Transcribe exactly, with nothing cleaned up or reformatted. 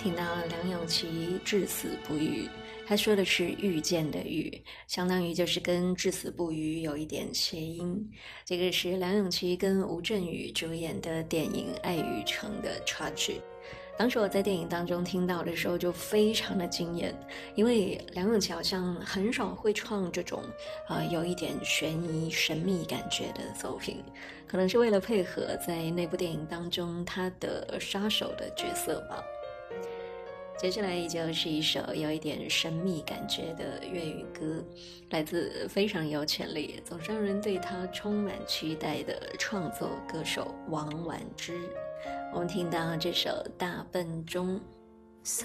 听到梁咏琪至死不渝，他说的是遇见的遇，相当于就是跟至死不渝有一点谐音。这个是梁咏琪跟吴镇宇主演的电影《爱与诚》的插曲。当时我在电影当中听到的时候就非常的惊艳，因为梁咏琪好像很少会创这种呃有一点悬疑神秘感觉的作品，可能是为了配合在那部电影当中他的杀手的角色吧。接下来就是一首有一点神秘感觉的粤语歌，来自非常有潜力总是让人对他充满期待的创作歌手王菀之。我们听到这首《大笨钟》。